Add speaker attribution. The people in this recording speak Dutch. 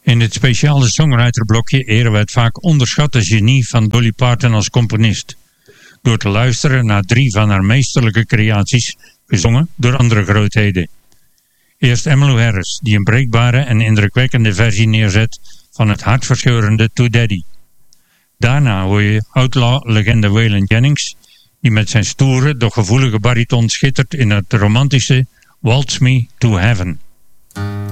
Speaker 1: In dit speciale songwriterblokje eren we het vaak onderschatte genie van Dolly Parton als componist, door te luisteren naar 3 van haar meesterlijke creaties, gezongen door andere grootheden. Eerst Emmylou Harris, die een breekbare en indrukwekkende versie neerzet van het hartverscheurende To Daddy. Daarna hoor je outlaw-legende Waylon Jennings, die met zijn stoere, doch gevoelige bariton schittert in het romantische Waltz Me to Heaven.